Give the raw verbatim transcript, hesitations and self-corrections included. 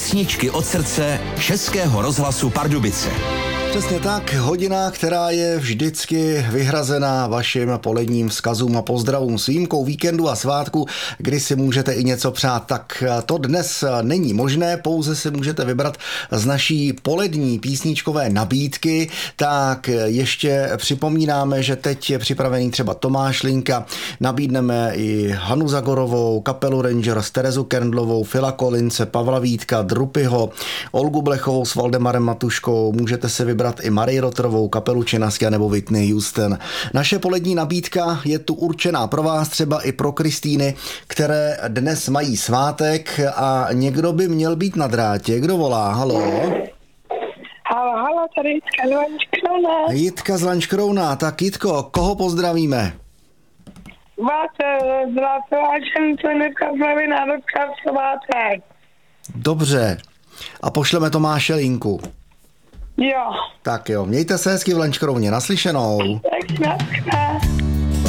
Písničky od srdce Českého rozhlasu Pardubice. Přesně tak, hodina, která je vždycky vyhrazená vašim poledním vzkazům a pozdravům s výjimkou víkendu a svátku, kdy si můžete i něco přát. Tak to dnes není možné, pouze si můžete vybrat z naší polední písničkové nabídky. Tak ještě připomínáme, že teď je připravený třeba Tomáš Linka, nabídneme i Hanu Zagorovou, kapelu Rangers, Terezu Kendlovou, Phila Collinse, Pavla Vítka, Drupyho, Olgu Blechovou s Valdemarem Matuškou, můžete si vybrat i Marii Rotterovou, kapelu Činaskia nebo Whitney Houston. Naše polední nabídka je tu určená pro vás, třeba i pro Kristýny, které dnes mají svátek a někdo by měl být na drátě. Kdo volá? Halo? Halo, halo, tady Jitka z Lanškrouna. Jitka z Lanškrouna. Tak Jitko, koho pozdravíme? Vás zlátováčem, co dneska slaví národka v svátek. Dobře. A pošleme Tomáše linku. Jo. Tak jo, mějte se hezky v Lanškrouně. Naslyšenou. Tak, tak, tak.